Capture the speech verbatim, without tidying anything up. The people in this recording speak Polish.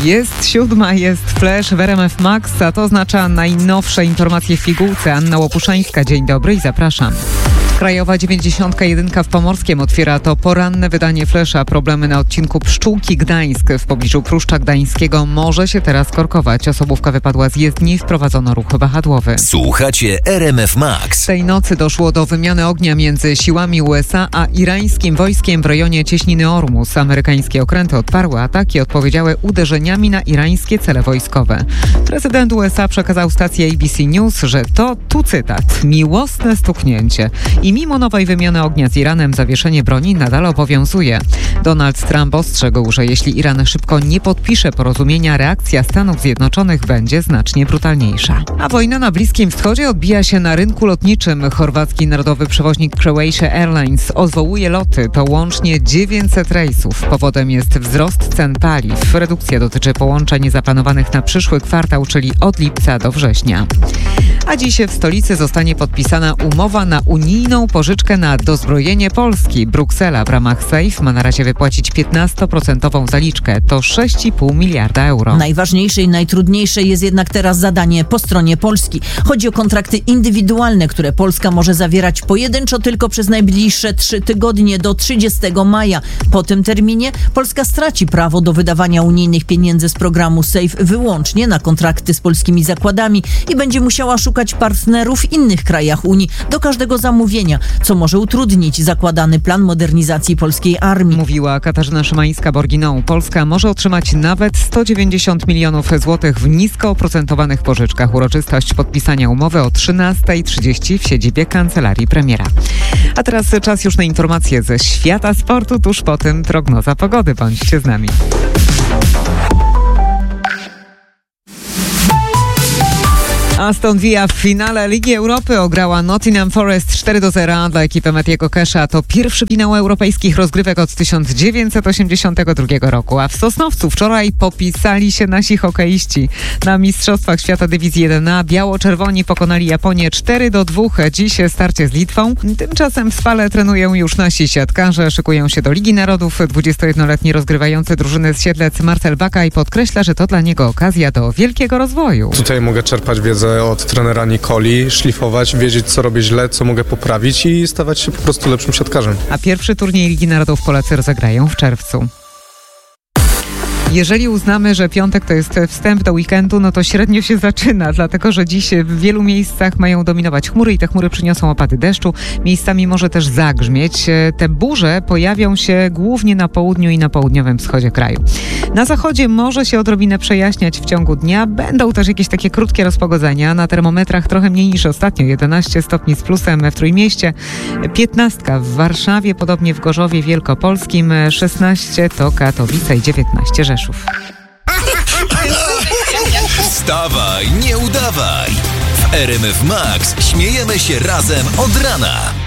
Jest siódma, jest flash w R M F Max, a to oznacza najnowsze informacje w pigułce. Anna Łopuszańska, dzień dobry i zapraszam. Krajowa dziewięćdziesiątka jeden w Pomorskiem otwiera to poranne wydanie flesza. Problemy na odcinku Pszczółki Gdańsk w pobliżu Pruszcza Gdańskiego może się teraz korkować. Osobówka wypadła z jezdni, wprowadzono ruch wahadłowy. Słuchacie R M F Max. Tej nocy doszło do wymiany ognia między siłami U S A a irańskim wojskiem w rejonie cieśniny Ormus. Amerykańskie okręty odparły ataki i odpowiedziały uderzeniami na irańskie cele wojskowe. Prezydent U S A przekazał stacji A B C News, że to, tu cytat, miłosne stuknięcie. I mimo nowej wymiany ognia z Iranem zawieszenie broni nadal obowiązuje. Donald Trump ostrzegł, że jeśli Iran szybko nie podpisze porozumienia, reakcja Stanów Zjednoczonych będzie znacznie brutalniejsza. A wojna na Bliskim Wschodzie odbija się na rynku lotniczym. Chorwacki narodowy przewoźnik Croatia Airlines odwołuje loty. To łącznie dziewięćset rejsów. Powodem jest wzrost cen paliw. Redukcja dotyczy połączeń zaplanowanych na przyszły kwartał, czyli od lipca do września. A dziś w stolicy zostanie podpisana umowa na unijną pożyczkę na dozbrojenie Polski. Bruksela w ramach SAFE ma na razie wypłacić piętnaście procent zaliczkę. To sześć i pół miliarda euro. Najważniejsze i najtrudniejsze jest jednak teraz zadanie po stronie Polski. Chodzi o kontrakty indywidualne, które Polska może zawierać pojedynczo tylko przez najbliższe trzy tygodnie do trzydziestego maja. Po tym terminie Polska straci prawo do wydawania unijnych pieniędzy z programu SAFE wyłącznie na kontrakty z polskimi zakładami i będzie musiała szukać partnerów w innych krajach Unii do każdego zamówienia, co może utrudnić zakładany plan modernizacji polskiej armii. Mówiła Katarzyna Szymańska-Borginą. Polska może otrzymać nawet sto dziewięćdziesiąt milionów złotych w nisko oprocentowanych pożyczkach. Uroczystość podpisania umowy o trzynasta trzydzieści w siedzibie Kancelarii Premiera. A teraz czas już na informacje ze świata sportu. Tuż po tym prognoza pogody. Bądźcie z nami. Aston Villa w finale Ligi Europy ograła Nottingham Forest cztery do zera dla ekipy Mattiego Kesha. To pierwszy finał europejskich rozgrywek od tysiąc dziewięćset osiemdziesiątego drugiego roku. A w Sosnowcu wczoraj popisali się nasi hokeiści. Na Mistrzostwach Świata Dywizji jeden A biało-czerwoni pokonali Japonię cztery do dwóch. Dziś starcie z Litwą. Tymczasem w Spale trenują już nasi siatkarze. Szykują się do Ligi Narodów. dwudziestojednoletni rozgrywający drużyny z Siedlec Marcel Bakaj podkreśla, że to dla niego okazja do wielkiego rozwoju. Tutaj mogę czerpać wiedzę od trenera Nikoli, szlifować, wiedzieć co robię źle, co mogę poprawić i stawać się po prostu lepszym siatkarzem. A pierwszy turniej Ligi Narodów Polacy rozegrają w czerwcu. Jeżeli uznamy, że piątek to jest wstęp do weekendu, no to średnio się zaczyna, dlatego że dziś w wielu miejscach mają dominować chmury i te chmury przyniosą opady deszczu. Miejscami może też zagrzmieć. Te burze pojawią się głównie na południu i na południowym wschodzie kraju. Na zachodzie może się odrobinę przejaśniać w ciągu dnia. Będą też jakieś takie krótkie rozpogodzenia. Na termometrach trochę mniej niż ostatnio. jedenaście stopni z plusem w Trójmieście, piętnaście w Warszawie, podobnie w Gorzowie Wielkopolskim, szesnaście to Katowice i dziewiętnaście Rzeszów. Wstawaj, nie udawaj! W R M F Max śmiejemy się razem od rana.